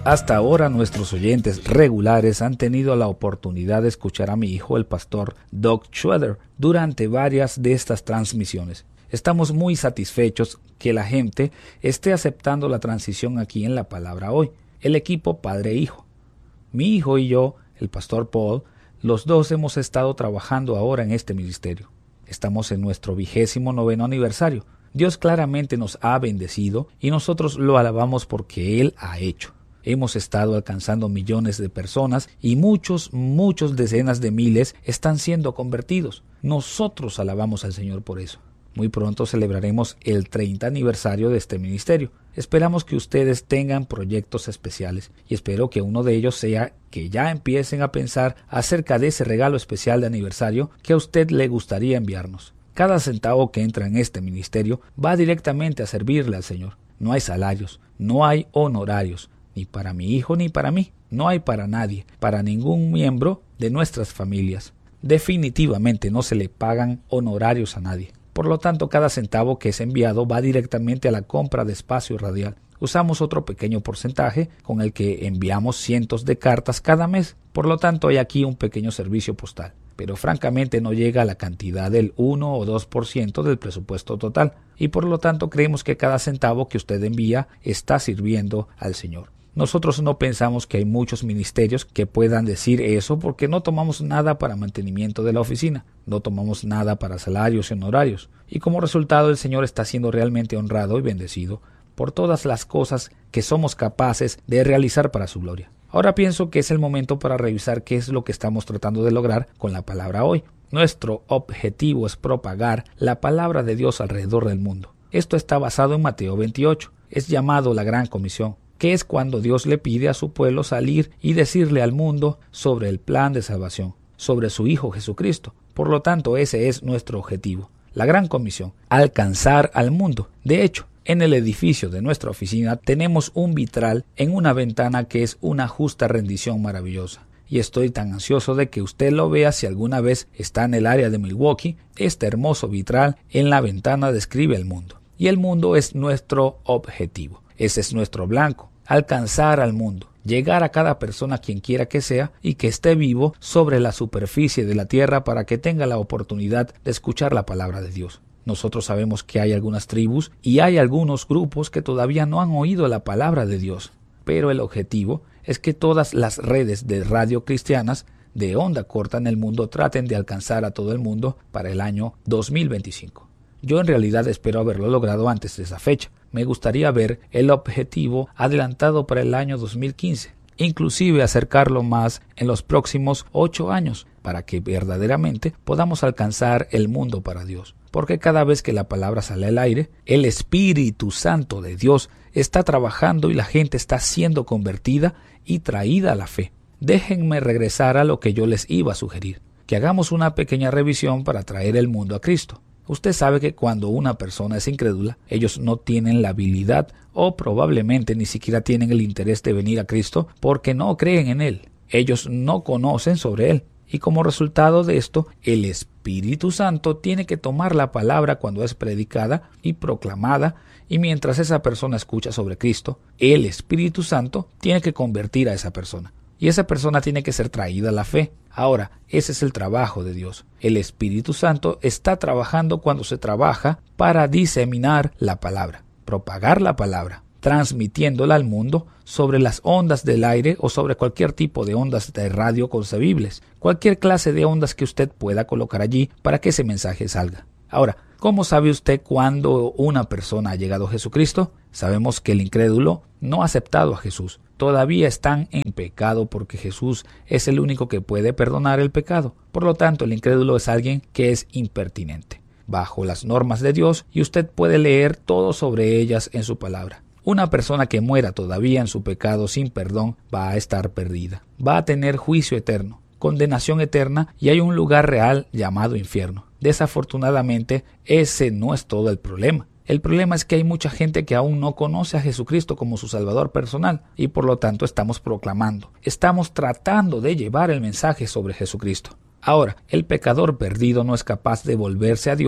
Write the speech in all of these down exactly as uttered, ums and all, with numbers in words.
Hasta ahora nuestros oyentes regulares han tenido la oportunidad de escuchar a mi hijo, el pastor Doug Schroeder, durante varias de estas transmisiones. Estamos muy satisfechos que la gente esté aceptando la transición aquí en la palabra hoy, el equipo padre-hijo. Mi hijo y yo, el pastor Paul, los dos hemos estado trabajando ahora en este ministerio. Estamos en nuestro vigésimo noveno aniversario. Dios claramente nos ha bendecido y nosotros lo alabamos porque Él ha hecho. Hemos estado alcanzando millones de personas y muchos, muchos decenas de miles están siendo convertidos. Nosotros alabamos al Señor por eso. Muy pronto celebraremos el treinta aniversario de este ministerio. Esperamos que ustedes tengan proyectos especiales y espero que uno de ellos sea que ya empiecen a pensar acerca de ese regalo especial de aniversario que a usted le gustaría enviarnos. Cada centavo que entra en este ministerio va directamente a servirle al Señor. No hay salarios, no hay honorarios. Ni para mi hijo ni para mí, no hay para nadie, para ningún miembro de nuestras familias. Definitivamente no se le pagan honorarios a nadie. Por lo tanto, cada centavo que es enviado va directamente a la compra de espacio radial. Usamos otro pequeño porcentaje con el que enviamos cientos de cartas cada mes. Por lo tanto, hay aquí un pequeño servicio postal. Pero francamente no llega a la cantidad del uno o dos por ciento del presupuesto total. Y por lo tanto creemos que cada centavo que usted envía está sirviendo al Señor. Nosotros no pensamos que hay muchos ministerios que puedan decir eso porque no tomamos nada para mantenimiento de la oficina, no tomamos nada para salarios y honorarios, y como resultado el Señor está siendo realmente honrado y bendecido por todas las cosas que somos capaces de realizar para su gloria. Ahora pienso que es el momento para revisar qué es lo que estamos tratando de lograr con la palabra hoy. Nuestro objetivo es propagar la palabra de Dios alrededor del mundo. Esto está basado en Mateo veintiocho, es llamado la Gran Comisión, que es cuando Dios le pide a su pueblo salir y decirle al mundo sobre el plan de salvación, sobre su Hijo Jesucristo. Por lo tanto, ese es nuestro objetivo. La Gran Comisión, alcanzar al mundo. De hecho, en el edificio de nuestra oficina tenemos un vitral en una ventana que es una justa rendición maravillosa. Y estoy tan ansioso de que usted lo vea si alguna vez está en el área de Milwaukee. Este hermoso vitral en la ventana describe el mundo. Y el mundo es nuestro objetivo. Ese es nuestro blanco. Alcanzar al mundo, llegar a cada persona quien quiera que sea y que esté vivo sobre la superficie de la tierra para que tenga la oportunidad de escuchar la palabra de Dios. Nosotros sabemos que hay algunas tribus y hay algunos grupos que todavía no han oído la palabra de Dios, pero el objetivo es que todas las redes de radio cristianas de onda corta en el mundo traten de alcanzar a todo el mundo para el año dos mil veinticinco. Yo en realidad espero haberlo logrado antes de esa fecha. Me gustaría ver el objetivo adelantado para el año dos mil quince, inclusive acercarlo más en los próximos ocho años, para que verdaderamente podamos alcanzar el mundo para Dios. Porque cada vez que la palabra sale al aire, el Espíritu Santo de Dios está trabajando y la gente está siendo convertida y traída a la fe. Déjenme regresar a lo que yo les iba a sugerir, que hagamos una pequeña revisión para traer el mundo a Cristo. Usted sabe que cuando una persona es incrédula, ellos no tienen la habilidad o probablemente ni siquiera tienen el interés de venir a Cristo porque no creen en Él. Ellos no conocen sobre Él. Y como resultado de esto, el Espíritu Santo tiene que tomar la palabra cuando es predicada y proclamada, y mientras esa persona escucha sobre Cristo, el Espíritu Santo tiene que convertir a esa persona. Y esa persona tiene que ser traída a la fe. Ahora, ese es el trabajo de Dios. El Espíritu Santo está trabajando cuando se trabaja para diseminar la palabra, propagar la palabra, transmitiéndola al mundo sobre las ondas del aire o sobre cualquier tipo de ondas de radio concebibles, cualquier clase de ondas que usted pueda colocar allí para que ese mensaje salga. Ahora, ¿cómo sabe usted cuándo una persona ha llegado a Jesucristo? Sabemos que el incrédulo no ha aceptado a Jesús. Todavía están en pecado porque Jesús es el único que puede perdonar el pecado. Por lo tanto, el incrédulo es alguien que es impertinente, bajo las normas de Dios, y usted puede leer todo sobre ellas en su palabra. Una persona que muera todavía en su pecado sin perdón va a estar perdida. Va a tener juicio eterno, condenación eterna, y hay un lugar real llamado infierno. Desafortunadamente, ese no es todo el problema. El problema es que hay mucha gente que aún no conoce a Jesucristo como su Salvador personal y por lo tanto estamos proclamando, estamos tratando de llevar el mensaje sobre Jesucristo. Ahora, el pecador perdido no es capaz de volverse a Dios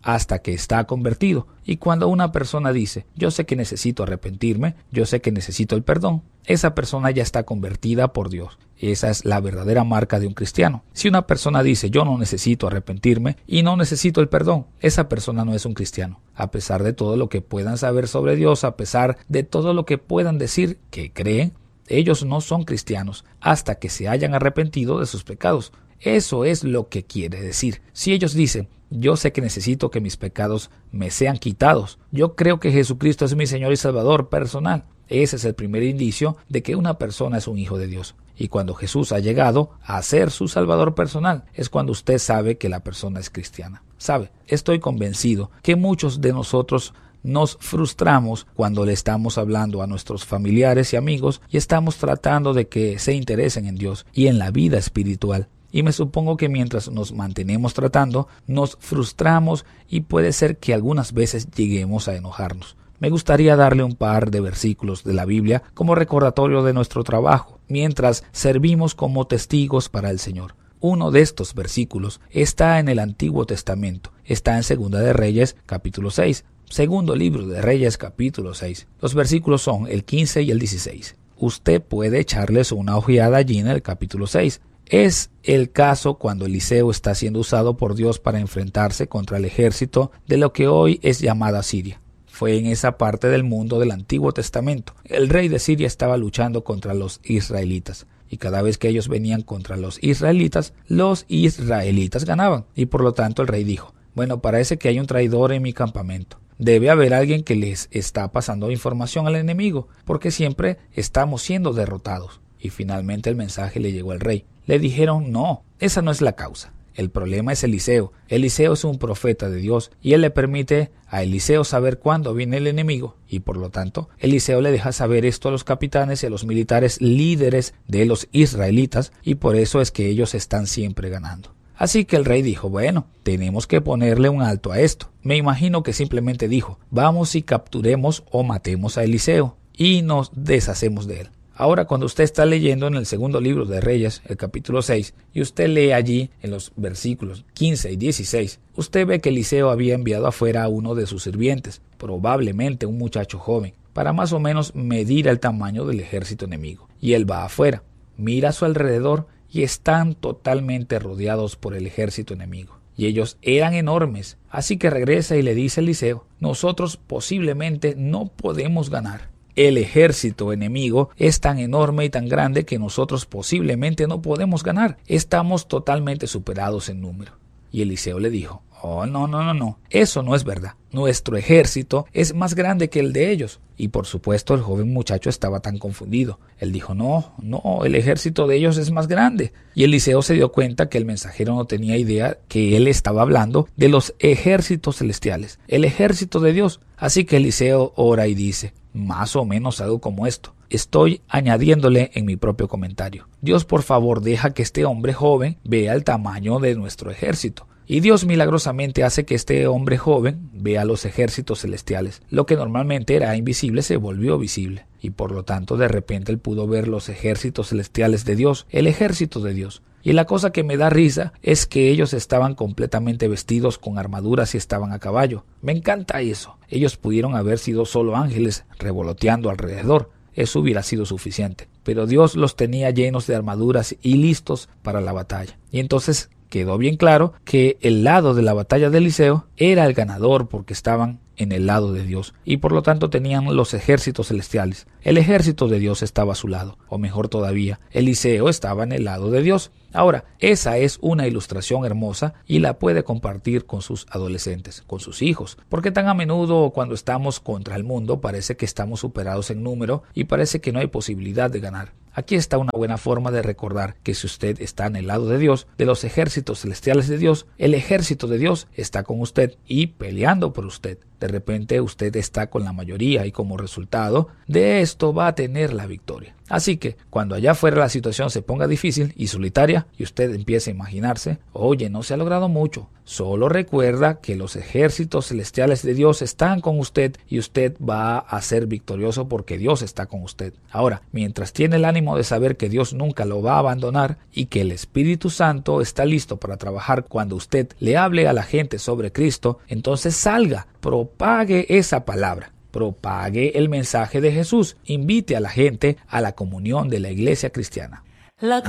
hasta que está convertido. Y cuando una persona dice, yo sé que necesito arrepentirme, yo sé que necesito el perdón, esa persona ya está convertida por Dios. Esa es la verdadera marca de un cristiano. Si una persona dice, yo no necesito arrepentirme y no necesito el perdón, esa persona no es un cristiano. A pesar de todo lo que puedan saber sobre Dios, a pesar de todo lo que puedan decir que creen, ellos no son cristianos hasta que se hayan arrepentido de sus pecados. Eso es lo que quiere decir. Si ellos dicen, yo sé que necesito que mis pecados me sean quitados, yo creo que Jesucristo es mi Señor y Salvador personal, ese es el primer indicio de que una persona es un hijo de Dios. Y cuando Jesús ha llegado a ser su Salvador personal, es cuando usted sabe que la persona es cristiana. ¿Sabe? Estoy convencido que muchos de nosotros nos frustramos cuando le estamos hablando a nuestros familiares y amigos y estamos tratando de que se interesen en Dios y en la vida espiritual. Y me supongo que mientras nos mantenemos tratando, nos frustramos y puede ser que algunas veces lleguemos a enojarnos. Me gustaría darle un par de versículos de la Biblia como recordatorio de nuestro trabajo, mientras servimos como testigos para el Señor. Uno de estos versículos está en el Antiguo Testamento, está en Segunda de Reyes, capítulo seis. Segundo libro de Reyes, capítulo seis. Los versículos son el quince y el dieciséis. Usted puede echarles una ojeada allí en el capítulo seis. Es el caso cuando Eliseo está siendo usado por Dios para enfrentarse contra el ejército de lo que hoy es llamada Siria. Fue en esa parte del mundo del Antiguo Testamento. El rey de Siria estaba luchando contra los israelitas. Y cada vez que ellos venían contra los israelitas, los israelitas ganaban. Y por lo tanto el rey dijo, bueno, parece que hay un traidor en mi campamento. Debe haber alguien que les está pasando información al enemigo, porque siempre estamos siendo derrotados. Y finalmente el mensaje le llegó al rey. Le dijeron, no, esa no es la causa. El problema es Eliseo. Eliseo es un profeta de Dios y él le permite a Eliseo saber cuándo viene el enemigo y por lo tanto Eliseo le deja saber esto a los capitanes y a los militares líderes de los israelitas y por eso es que ellos están siempre ganando. Así que el rey dijo, bueno, tenemos que ponerle un alto a esto. Me imagino que simplemente dijo, vamos y capturemos o matemos a Eliseo y nos deshacemos de él. Ahora, cuando usted está leyendo en el segundo libro de Reyes, el capítulo seis, y usted lee allí en los versículos quince y dieciséis, usted ve que Eliseo había enviado afuera a uno de sus sirvientes, probablemente un muchacho joven, para más o menos medir el tamaño del ejército enemigo. Y él va afuera, mira a su alrededor y están totalmente rodeados por el ejército enemigo. Y ellos eran enormes, así que regresa y le dice a Eliseo, nosotros posiblemente no podemos ganar. El ejército enemigo es tan enorme y tan grande que nosotros posiblemente no podemos ganar. Estamos totalmente superados en número. Y Eliseo le dijo, oh, no, no, no, no, eso no es verdad. Nuestro ejército es más grande que el de ellos. Y por supuesto el joven muchacho estaba tan confundido. Él dijo, no, no, el ejército de ellos es más grande. Y Eliseo se dio cuenta que el mensajero no tenía idea que él estaba hablando de los ejércitos celestiales, el ejército de Dios. Así que Eliseo ora y dice, más o menos algo como esto. Estoy añadiéndole en mi propio comentario. Dios, por favor, deja que este hombre joven vea el tamaño de nuestro ejército. Y Dios milagrosamente hace que este hombre joven vea los ejércitos celestiales. Lo que normalmente era invisible se volvió visible. Y por lo tanto, de repente él pudo ver los ejércitos celestiales de Dios, el ejército de Dios. Y la cosa que me da risa es que ellos estaban completamente vestidos con armaduras y estaban a caballo. Me encanta eso. Ellos pudieron haber sido solo ángeles revoloteando alrededor. Eso hubiera sido suficiente. Pero Dios los tenía llenos de armaduras y listos para la batalla. Y entonces quedó bien claro que el lado de la batalla de Eliseo era el ganador porque estaban en el lado de Dios y por lo tanto tenían los ejércitos celestiales. El ejército de Dios estaba a su lado, o mejor todavía, Eliseo estaba en el lado de Dios. Ahora, esa es una ilustración hermosa y la puede compartir con sus adolescentes, con sus hijos, porque tan a menudo cuando estamos contra el mundo parece que estamos superados en número y parece que no hay posibilidad de ganar. Aquí está una buena forma de recordar que si usted está en el lado de Dios, de los ejércitos celestiales de Dios, el ejército de Dios está con usted y peleando por usted. De repente usted está con la mayoría y como resultado de esto va a tener la victoria. Así que cuando allá afuera la situación se ponga difícil y solitaria y usted empiece a imaginarse, oye, no se ha logrado mucho, solo recuerda que los ejércitos celestiales de Dios están con usted y usted va a ser victorioso porque Dios está con usted. Ahora, mientras tiene el ánimo de saber que Dios nunca lo va a abandonar y que el Espíritu Santo está listo para trabajar cuando usted le hable a la gente sobre Cristo, entonces salga, propague esa palabra. Propague el mensaje de Jesús. Invite a la gente a la comunión de la iglesia cristiana. La